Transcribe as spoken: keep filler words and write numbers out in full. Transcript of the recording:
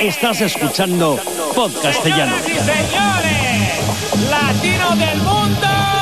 Estás escuchando Podcastellano. Señoras y señores, latinos del mundo.